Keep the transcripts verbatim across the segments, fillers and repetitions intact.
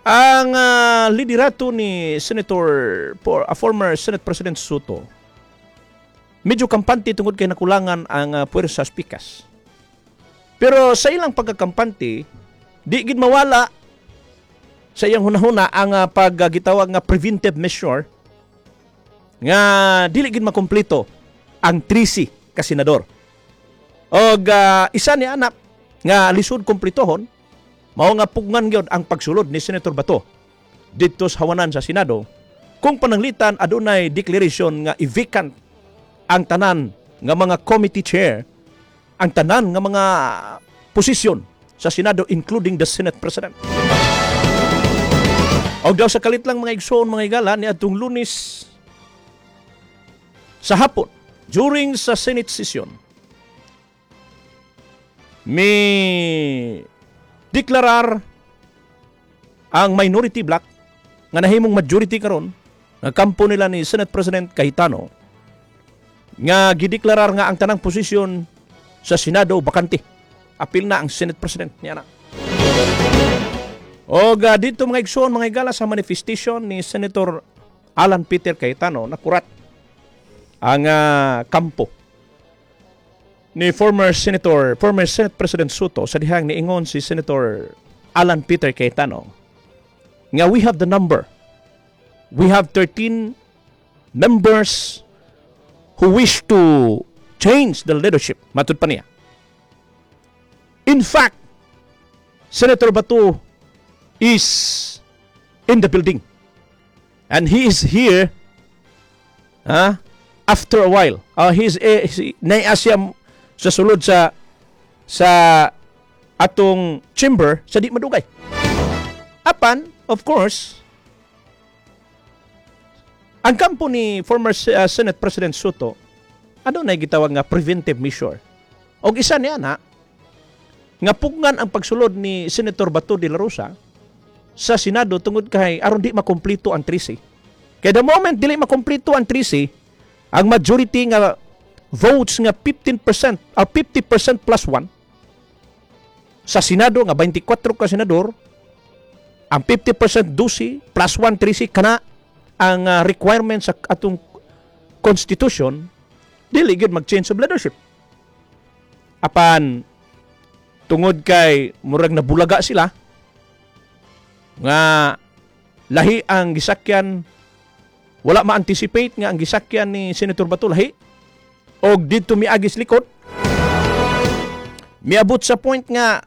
Ang uh, liderato ni Senator, for, uh, former Senate President Soto, medyo kampante tungkol kay nakulangan ang uh, puwersa pikas. Pero sa ilang pagkakampante, di gid mawala sa iyang hunahuna ang uh, paggitawag nga preventive measure nga dili gid makumpleto ang trisi ka senador. Og uh, isa ni anak nga lisod kumpletohon mao nga pugnan gyud ang pagsulod ni Senator Bato didto sa hawanan sa Senado kung pananglitan adunay declaration nga i-vacant ang tanan nga mga committee chair, ang tanan nga mga posisyon sa Senado including the Senate President. Og daw sa kalit lang mga igsoon mga igala ni atong Lunes sa hapon during sa Senate session may deklarar ang minority bloc nga nahimong majority karon nga kampo nila ni Senate President Cayetano nga gideklarar nga ang tanang posisyon sa Senado bakante. Apil na ang Senate President niya na. O uh, dito mga igsoon mga igala sa manifestation ni Senator Alan Peter Cayetano nakurat ang uh, kampo ni former Senator, former Senate President Soto sa dihang niingon si Senator Alan Peter Cayetano nga we have the number. We have thirteen members who wish to change the leadership. Matud pa niya. In fact, Senator Bato is in the building. And he is here uh, after a while. Uh, he is uh, naiasyam sa sulod sa sa atong chamber sa di madugay. Apan, of course, ang kampo ni former uh, Senate President Soto, ano na gitawag nga preventive measure. O isa niya na, nga pugnan ang pagsulod ni Senator Bato de la Rosa sa Senado tungod kay aron di makumpleto ang trisi. Kaya the moment dili makumpleto ang trisi, ang majority nga votes nga fifteen percent or fifty percent plus one sa Senado nga twenty-four ka senador, ang fifty percent dusi plus one trisi kana ang uh, requirement sa atong constitution, dili gyud mag-change of leadership. Apan tungod kay murag nabulaga sila nga lahi ang gisakyan, wala ma-anticipate nga ang gisakyan ni Senator Bato lahi og dito miagis likod, miabot sa point nga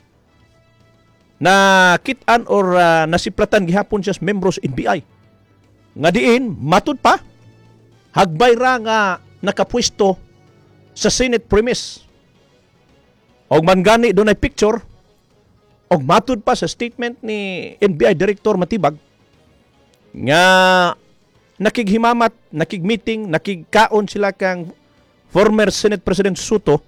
nakitaan or uh, nasiplatan gihapon siya sa membros N B I nga diin matud pa hagbay ra nga nakapwesto sa Senate premise og mangani doon ay picture og matud pa sa statement ni N B I Director Matibag nga nakighimamat, nakigmeeting, nakigkaon sila kang former Senate President Soto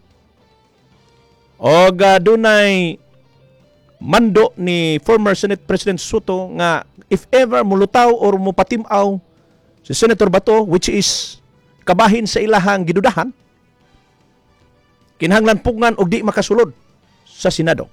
og uh, dunay mando ni former Senate President Soto nga if ever mulutaw or mupatimaw si Senator Bato, which is kabahin sa ilahang gidudahan, kinahanglan pugnan og di makasulod sa Senado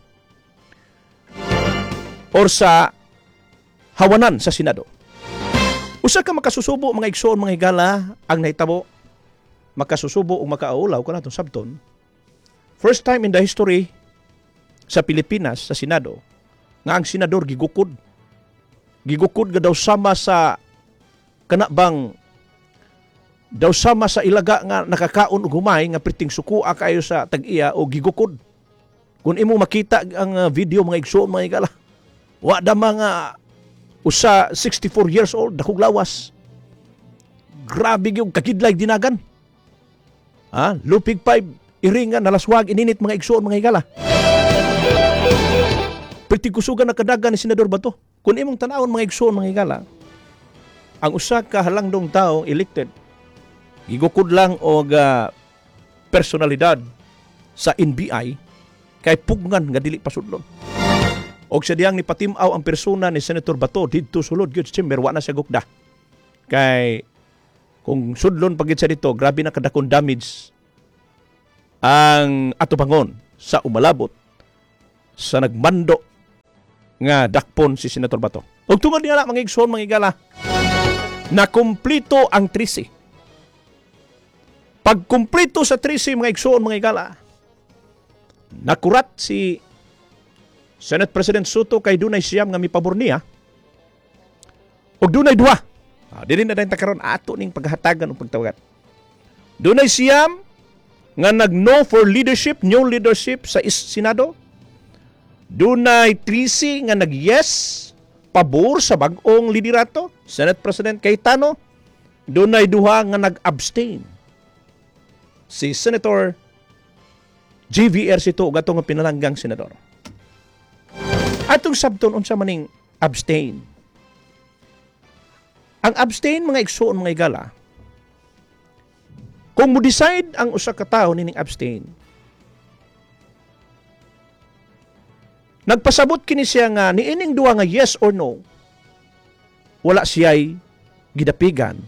or sa hawanan sa Senado. Usa ka makasusubo mga igsoon mga higala ang nahitabo, makasusubo o makaulaw ko natong sabton. First time in the history sa Pilipinas, sa Senado, nga ang senador gigukod. Gigukod nga daw sama sa kanabang daw sama sa ilaga nga nakakaon og humay nga priting sukua kayo sa tag-iya o gigukod. Kung imo makita ang uh, video mga igsoon mga higala, wa da mga usa sixty-four years old dakog lawas. Grabe yung kakidlay dinagan. Ah, lupig five iringan nalaswag ininit mga igsoon mga higala. Pretty kusugan na kadagan ni Senador Bato. Kung imong tanawon mga igsoon mga higala, ang usa ka halangdong tao elected gigukod lang og uh, personalidad sa N B I kay pugnan nga dili pasudlon. Og sa diyang nipatimaw ang persona ni Senator Bato didto sulod gyud sa chamber, wa na siya gukda. Kay kung sudlon pagit sa dito, grabe na kadakon damage ang atubangon sa umalabot sa nagmando nga dakpon si Senator Bato. Ug tungod niya na, mga igsoon, mga igala, na kumplito ang trisi. Pag kumplito sa trisi, mga igsoon, mga igala, nakurat si Senate President Soto kay dunay siyam nga mipabor niya, ug dunay duha. Ah, dili na dayon takaron ato ning paghatagan o pagtawagan. Dunay siyam nga nag-no for leadership, new leadership sa is- Senado. Dunay trisi nga nag-yes, pabor sa bag-ong liderato, Senate President Cayetano. Dunay duha nga nag-abstain, si Senator J V R Sito ug atong pinalanggang senador. Atong sabton unsa maning abstain. Ang abstain, mga igsoon, mga igala, kung mo decide ang usa ka tawo nining abstain, nagpasabot kini siya nga niining duha nga yes or no, wala siya'y gidapigan.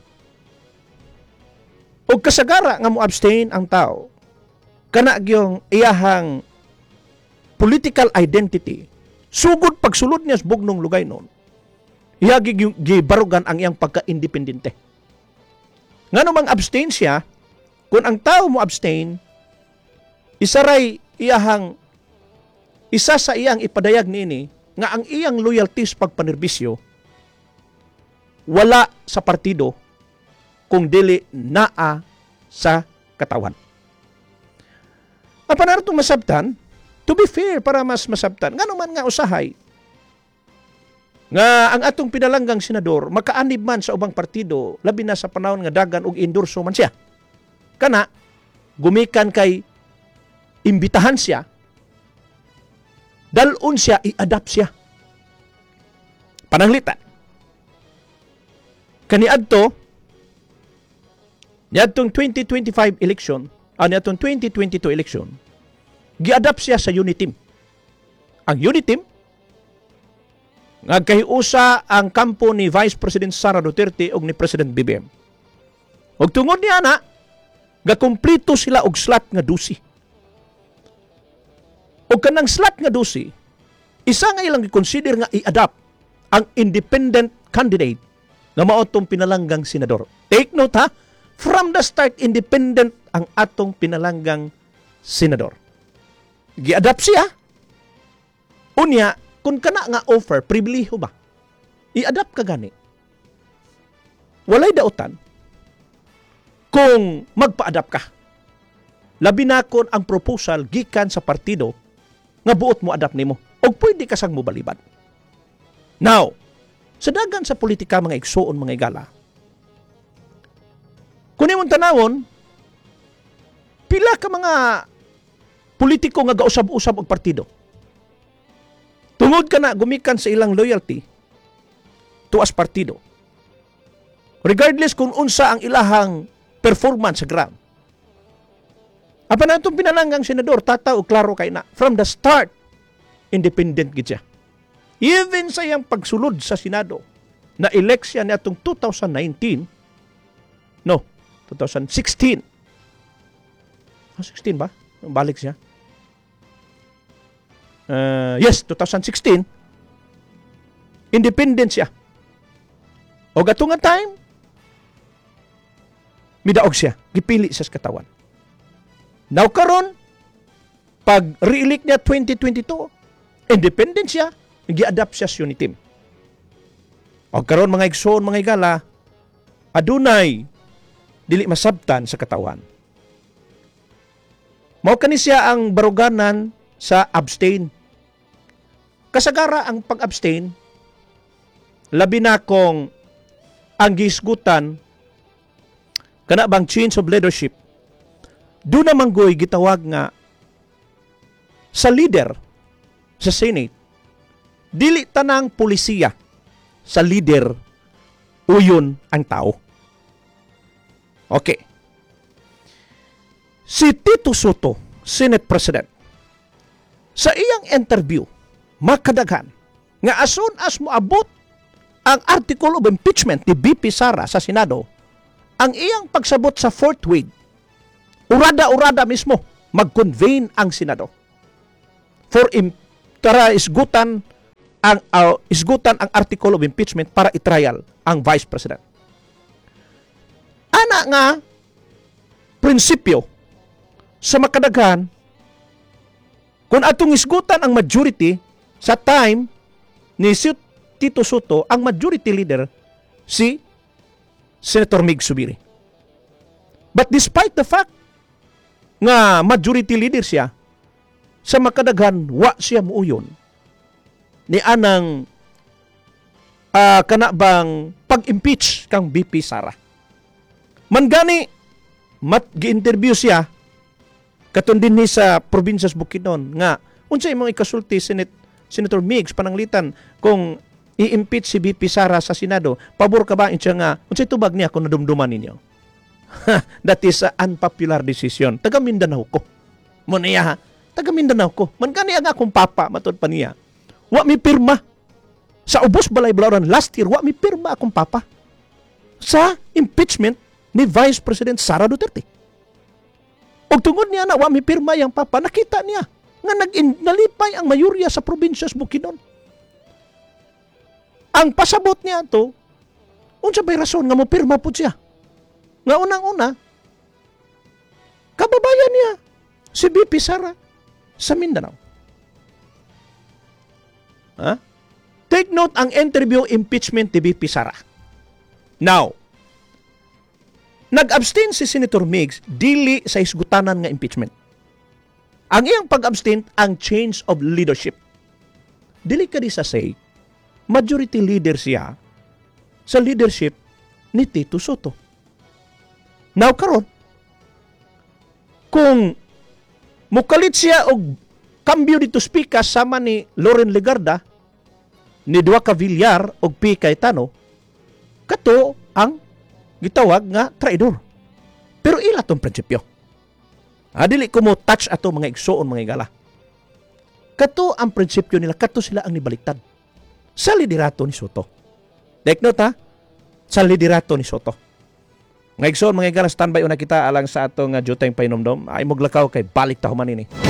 O kasagara nga mo abstain ang tao, kana gyung iyahang political identity, sugod pagsulod niya sa bugnong lugay noon, iya gibarugan ang iyang pagka-independente. Nga namang abstain siya, kung ang tao mo abstain, isaray iyahang, isa sa iyang ipadayag niini, nga ang iyang loyalty sa pagpanerbisyo, wala sa partido, kung dili naa sa katawan. Apa na itong masabtan, to be fair, para mas masabtan, nga naman nga usahay, nga ang atong pinalanggang senador, makaanib man sa ubang partido, labi na sa panahon nga dagan og endorso man siya. Kana, gumikan kay imbitahan siya, dalon siya, i-adapt siya. Pananglitan. Kaniadto, niadtong twenty twenty-five election, ah, niadtong twenty twenty-two election, gi-adapt siya sa unit team. Ang unit team, nagkahiusa ang kampo ni Vice President Sara Duterte ug ni President B B M. Ug tungod niya na, gakumpleto sila og slot nga dusi. Ug kanang slot nga dusi, isa nga ilang i-consider nga i-adapt ang independent candidate na mao tong pinalanggang senador. Take note ha, from the start, independent ang atong pinalanggang senador. Gi-adapt siya. Unya, kung kana nga offer, pribiliho ba? I-adapt ka gani. Walay dautan kung magpa-adapt ka. Labi na kon ang proposal gikan sa partido nga buot mo adapt nimo. O pwede ka sang mobalibad. Now, sa dagan sa politika, mga igsoon, mga igala, kung imong tanawon, pila ka mga politiko nga gausab-usab og partido. Tungod ka na gumikan sa ilang loyalty to as partido. Regardless kung unsa ang ilahang performance sa ground. Apa na itong pinalanggang senador, tataw, klaro kay na, from the start, independent gid siya. Even sa iyang pagsulod sa Senado, na eleksyon niya itong two thousand nineteen, no, twenty sixteen. Ah, sixteen ba? Balik siya. Uh, yes, twenty sixteen. Independent siya. O gato nga time, midaog siya. Gipili siya sa katawan. Now karon, pag re-elect niya twenty twenty-two, independent siya, gi-adapt siya sa unit team. O karon, mga igsoon, mga igala, adunay dili masabtan sa katawan. Mao kani siya ang baruganan sa abstain. Kasagara ang pag-abstain, labi na kung ang gisgutan kana bang change of leadership, doon naman goy gitawag nga sa leader sa Senate, dili tanang polisiya sa leader uyon ang tao. Okay. Si Tito Soto, Senate President, sa iyang interview, makadaghan, nga as soon as moabot ang article of impeachment ni B P Sara sa Senado, ang iyang pagsabot sa fourth wave, urada-urada mismo, mag-convene ang Senado for im- tara isgutan ang uh, isgutan ang article of impeachment para i-trial ang Vice President. Ana nga prinsipyo sa makadaghan kung atong isgutan ang majority sa time ni si Tito Soto, ang majority leader si Senator Mig Subiri. But despite the fact nga majority leader siya, sa makadaghan wa siya muuyon ni anang uh, kanabang pag-impeach kang B P Sara. Mangani mat gi-interview siya katon din ni sa probinsya Bukidnon nga unsay imong ikasulti Senate Senator Migs pananglitan kung i-impeach si B P Sara sa Senado, pabor ka ba siya nga unsay tubag niya kung nadumduman ninyo? That is an unpopular decision. Taga Mindanao ko. Mo niya ha? Taga Mindanao ko. Man kani ang akong papa matud pa niya. Wa mi pirma. Sa ubos balay Balaran last year, wa mi pirma akong papa sa impeachment ni Vice President Sara Duterte. Og tungod niya na wa mi pirma yang papa, nakita niya nga nag-nalipay ang mayurya sa probinsya sa Bukidnon. Ang pasabot niya to, unsa bay rason nga mo pirma pud siya? Nga unang-una, kababayan niya si B P Sara sa Mindanao. Ha? Take note ang interview impeachment ni B P Sara. Now, nag-abstain si Senator Migs dili sa isgutanan nga impeachment. Ang iyang pag-abstain ang change of leadership. Dili ka di sa say, majority leader siya sa leadership ni Tito Soto. Now karon, kung mukalit siya og kambyo dito speaker sama ni Loren Legarda, ni Duaca Villar og P. Cayetano, kato ang gitawag nga traidor. Pero ila tong prinsipyo. Adili ko mo touch ato mga igsoon mga igala. Kato ang prinsipyo nila, kato sila ang nibaliktad sa liderato ni Soto. Take note ha, sa liderato ni Soto. Mga igsoon mga igala, standby una kita alang sa atong uh, jutay painomdom. Ay moglakaw kay balik ta human ini.